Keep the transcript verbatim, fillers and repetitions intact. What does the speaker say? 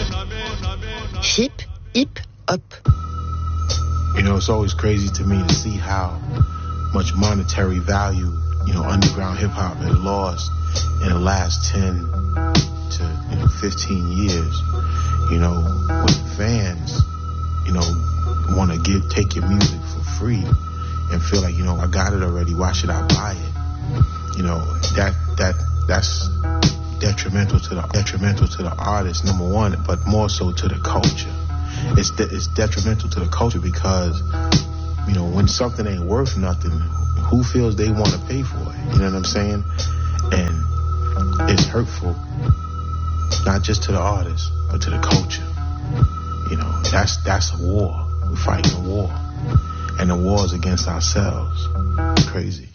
Hip, hip, hop. You know, it's always crazy to me to see how much monetary value, you know, underground hip hop has lost in the last ten to, you know, fifteen years. You know, when fans, you know, want to give, take your music for free and feel like, you know, I got it already, why should I buy it? You know, that, that, that's detrimental to the, detrimental to the artist, number one, but more so to the culture. It's de- it's detrimental to the culture because, you know, when something ain't worth nothing, who feels they want to pay for it? You know what I'm saying? And it's hurtful, not just to the artist, but to the culture. You know, that's that's a war. We're fighting a war, and the war is against ourselves. Crazy.